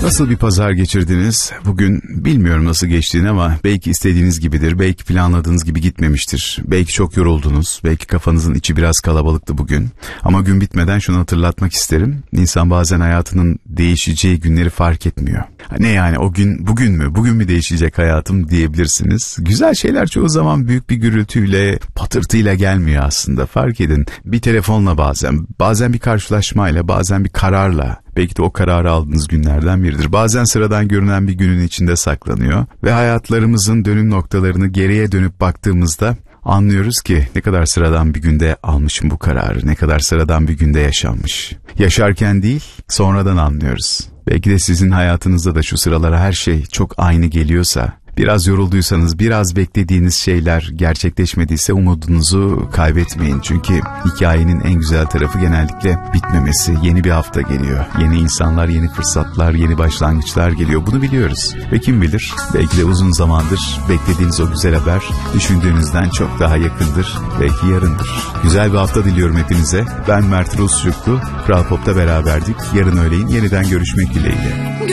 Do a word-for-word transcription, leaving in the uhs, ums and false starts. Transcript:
Nasıl bir pazar geçirdiniz? Bugün bilmiyorum nasıl geçtiğini ama belki istediğiniz gibidir, belki planladığınız gibi gitmemiştir. Belki çok yoruldunuz, belki kafanızın içi biraz kalabalıktı bugün. Ama gün bitmeden şunu hatırlatmak isterim. İnsan bazen hayatının değişeceği günleri fark etmiyor. Ne yani o gün bugün mü, bugün mü değişecek hayatım diyebilirsiniz. Güzel şeyler çoğu zaman büyük bir gürültüyle, patırtıyla gelmiyor aslında. Fark edin, bir telefonla bazen, bazen bir karşılaşmayla, bazen bir kararla. Belki de o kararı aldığınız günlerden biridir. Bazen sıradan görünen bir günün içinde saklanıyor ve hayatlarımızın dönüm noktalarını geriye dönüp baktığımızda anlıyoruz ki ne kadar sıradan bir günde almışım bu kararı, ne kadar sıradan bir günde yaşanmış. Yaşarken değil, sonradan anlıyoruz. Belki de sizin hayatınızda da şu sıralara her şey çok aynı geliyorsa, biraz yorulduysanız, biraz beklediğiniz şeyler gerçekleşmediyse umudunuzu kaybetmeyin. Çünkü hikayenin en güzel tarafı genellikle bitmemesi. Yeni bir hafta geliyor. Yeni insanlar, yeni fırsatlar, yeni başlangıçlar geliyor. Bunu biliyoruz. Ve kim bilir, belki de uzun zamandır beklediğiniz o güzel haber düşündüğünüzden çok daha yakındır. Belki yarındır. Güzel bir hafta diliyorum hepinize. Ben Mert Rusçuklu. Kral Pop'ta beraberdik. Yarın öğleyin yeniden görüşmek dileğiyle.